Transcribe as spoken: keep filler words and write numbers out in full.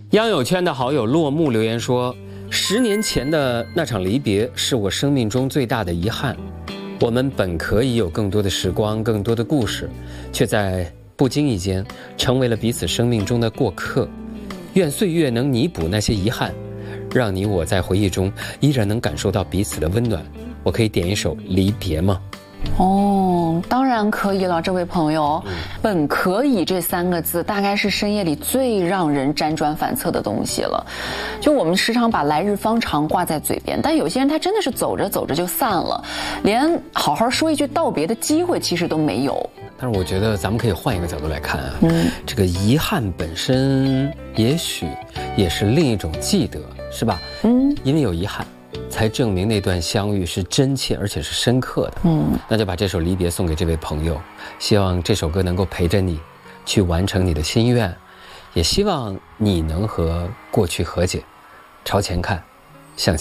央友圈的好友落幕留言说，十年前的那场离别是我生命中最大的遗憾。我们本可以有更多的时光，更多的故事，却在不经意间成为了彼此生命中的过客。愿岁月能弥补那些遗憾，让你我在回忆中依然能感受到彼此的温暖。我可以点一首《离别》吗？ 哦，当然可以了，这位朋友，嗯、本可以这三个字大概是深夜里最让人辗转反侧的东西了。就我们时常把来日方长挂在嘴边，但有些人他真的是走着走着就散了，连好好说一句道别的机会其实都没有。 但是我觉得咱们可以换一个角度来看啊，嗯，这个遗憾本身也许也是另一种记得，是吧？嗯，因为有遗憾，才证明那段相遇是真切而且是深刻的。嗯，那就把这首《离别》送给这位朋友，希望这首歌能够陪着你去完成你的心愿，也希望你能和过去和解，朝前看，向前。